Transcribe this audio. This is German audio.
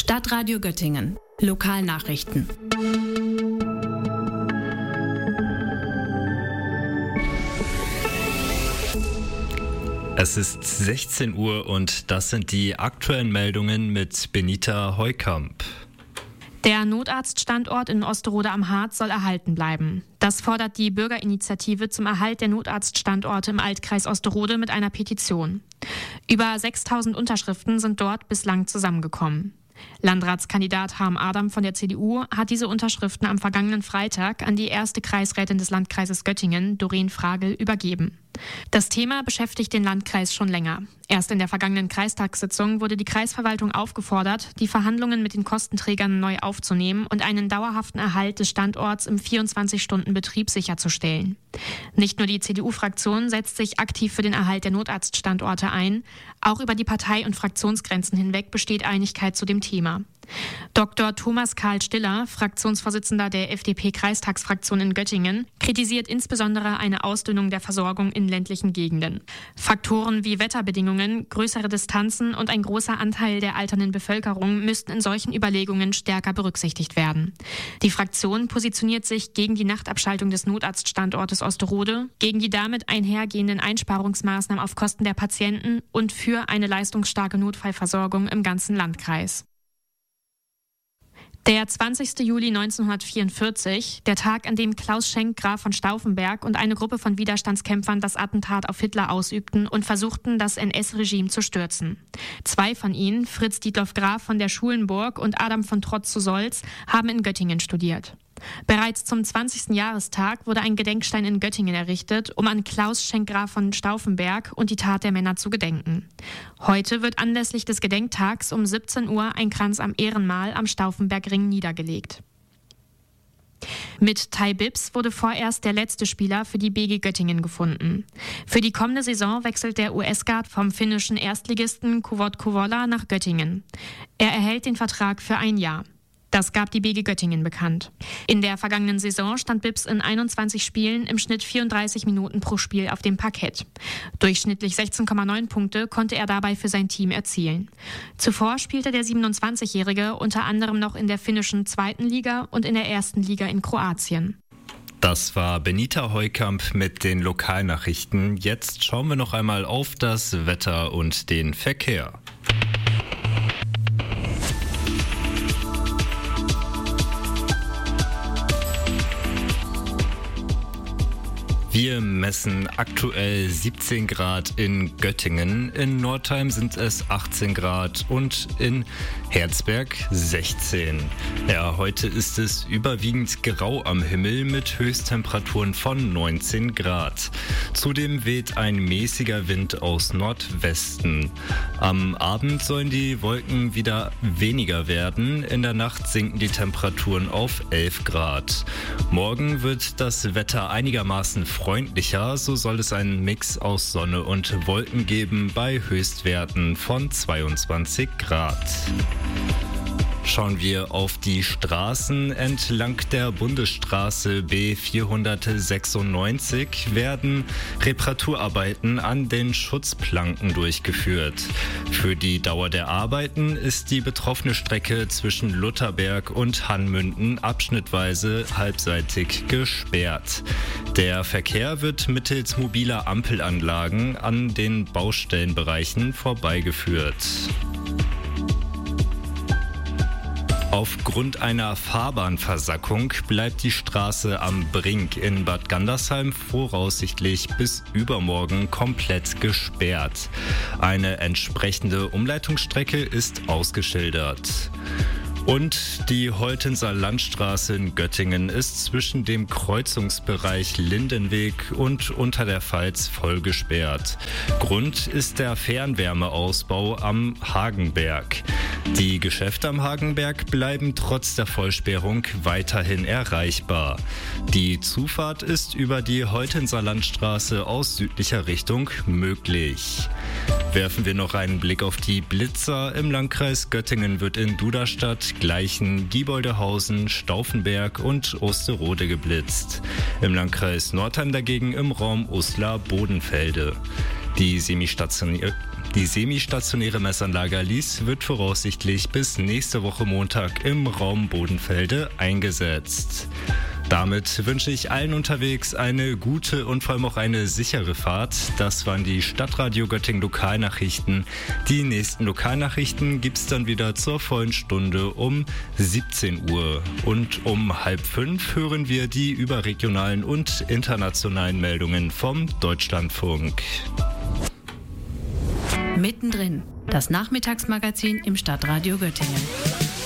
Stadtradio Göttingen. Lokalnachrichten. Es ist 16 Uhr und das sind die aktuellen Meldungen mit Benita Heukamp. Der Notarztstandort in Osterode am Harz soll erhalten bleiben. Das fordert die Bürgerinitiative zum Erhalt der Notarztstandorte im Altkreis Osterode mit einer Petition. Über 6.000 Unterschriften sind dort bislang zusammengekommen. Landratskandidat Harm Adam von der CDU hat diese Unterschriften am vergangenen Freitag an die erste Kreisrätin des Landkreises Göttingen, Doreen Fragel, übergeben. Das Thema beschäftigt den Landkreis schon länger. Erst in der vergangenen Kreistagssitzung wurde die Kreisverwaltung aufgefordert, die Verhandlungen mit den Kostenträgern neu aufzunehmen und einen dauerhaften Erhalt des Standorts im 24-Stunden-Betrieb sicherzustellen. Nicht nur die CDU-Fraktion setzt sich aktiv für den Erhalt der Notarztstandorte ein, auch über die Partei- und Fraktionsgrenzen hinweg besteht Einigkeit zu dem Thema. Dr. Thomas Karl Stiller, Fraktionsvorsitzender der FDP-Kreistagsfraktion in Göttingen, kritisiert insbesondere eine Ausdünnung der Versorgung in ländlichen Gegenden. Faktoren wie Wetterbedingungen, größere Distanzen und ein großer Anteil der alternden Bevölkerung müssten in solchen Überlegungen stärker berücksichtigt werden. Die Fraktion positioniert sich gegen die Nachtabschaltung des Notarztstandortes Osterode, gegen die damit einhergehenden Einsparungsmaßnahmen auf Kosten der Patienten und für eine leistungsstarke Notfallversorgung im ganzen Landkreis. Der 20. Juli 1944, der Tag, an dem Klaus Schenk, Graf von Stauffenberg und eine Gruppe von Widerstandskämpfern das Attentat auf Hitler ausübten und versuchten, das NS-Regime zu stürzen. 2 von ihnen, Fritz Dietloff Graf von der Schulenburg und Adam von Trotz zu Solz, haben in Göttingen studiert. Bereits zum 20. Jahrestag wurde ein Gedenkstein in Göttingen errichtet, um an Klaus Schenk, Graf von Stauffenberg und die Tat der Männer zu gedenken. Heute wird anlässlich des Gedenktags um 17 Uhr ein Kranz am Ehrenmal am Stauffenbergring niedergelegt. Mit Tai Bips wurde vorerst der letzte Spieler für die BG Göttingen gefunden. Für die kommende Saison wechselt der US-Guard vom finnischen Erstligisten KUVOT Kouvola nach Göttingen. Er erhält den Vertrag für ein Jahr. Das gab die BG Göttingen bekannt. In der vergangenen Saison stand Bips in 21 Spielen im Schnitt 34 Minuten pro Spiel auf dem Parkett. Durchschnittlich 16,9 Punkte konnte er dabei für sein Team erzielen. Zuvor spielte der 27-Jährige unter anderem noch in der finnischen 2. Liga und in der 1. Liga in Kroatien. Das war Benita Heukamp mit den Lokalnachrichten. Jetzt schauen wir noch einmal auf das Wetter und den Verkehr. Wir messen aktuell 17 Grad in Göttingen, in Nordheim sind es 18 Grad und in Herzberg 16. Ja, heute ist es überwiegend grau am Himmel mit Höchsttemperaturen von 19 Grad. Zudem weht ein mäßiger Wind aus Nordwesten. Am Abend sollen die Wolken wieder weniger werden. In der Nacht sinken die Temperaturen auf 11 Grad. Morgen wird das Wetter einigermaßen freundlicher, so soll es einen Mix aus Sonne und Wolken geben bei Höchstwerten von 22 Grad. Schauen wir auf die Straßen. Entlang der Bundesstraße B496 werden Reparaturarbeiten an den Schutzplanken durchgeführt. Für die Dauer der Arbeiten ist die betroffene Strecke zwischen Lutherberg und Hannmünden abschnittweise halbseitig gesperrt. Der Verkehr wird mittels mobiler Ampelanlagen an den Baustellenbereichen vorbeigeführt. Aufgrund einer Fahrbahnversackung bleibt die Straße am Brink in Bad Gandersheim voraussichtlich bis übermorgen komplett gesperrt. Eine entsprechende Umleitungsstrecke ist ausgeschildert. Und die Holtenser Landstraße in Göttingen ist zwischen dem Kreuzungsbereich Lindenweg und Unter der Pfalz voll gesperrt. Grund ist der Fernwärmeausbau am Hagenberg. Die Geschäfte am Hagenberg bleiben trotz der Vollsperrung weiterhin erreichbar. Die Zufahrt ist über die Holtenser Landstraße aus südlicher Richtung möglich. Werfen wir noch einen Blick auf die Blitzer. Im Landkreis Göttingen wird in Duderstadt, Gleichen, Gieboldehausen, Stauffenberg und Osterode geblitzt. Im Landkreis Nordheim dagegen im Raum Uslar-Bodenfelde. Die Die semistationäre Messanlage Alice wird voraussichtlich bis nächste Woche Montag im Raum Bodenfelde eingesetzt. Damit wünsche ich allen unterwegs eine gute und vor allem auch eine sichere Fahrt. Das waren die Stadtradio Göttingen Lokalnachrichten. Die nächsten Lokalnachrichten gibt es dann wieder zur vollen Stunde um 17 Uhr. Und um 4:30 hören wir die überregionalen und internationalen Meldungen vom Deutschlandfunk. Mittendrin, das Nachmittagsmagazin im Stadtradio Göttingen.